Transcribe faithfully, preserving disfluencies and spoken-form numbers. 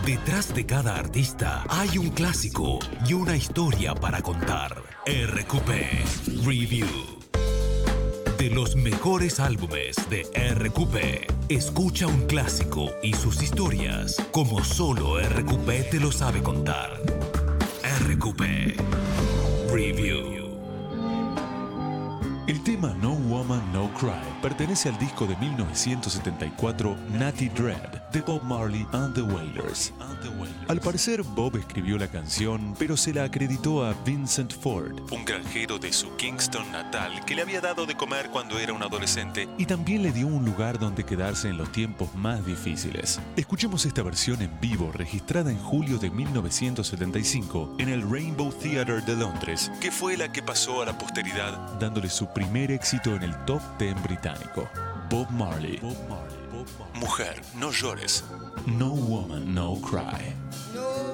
Detrás de cada artista hay un clásico y una historia para contar. R Q P Review. De los mejores álbumes de R Q P, escucha un clásico y sus historias como solo R Q P te lo sabe contar. R Q P Review. El tema No Woman, No Cry pertenece al disco de mil novecientos setenta y cuatro Natty Dread de Bob Marley and the Wailers. Al parecer, Bob escribió la canción, pero se la acreditó a Vincent Ford, un granjero de su Kingston natal que le había dado de comer cuando era un adolescente y también le dio un lugar donde quedarse en los tiempos más difíciles. Escuchemos esta versión en vivo registrada en julio de mil novecientos setenta y cinco en el Rainbow Theatre de Londres, que fue la que pasó a la posteridad dándole su primer éxito en el top diez británico. Bob Marley. Bob Marley. Bob Marley. Mujer, no llores. No Woman, No Cry.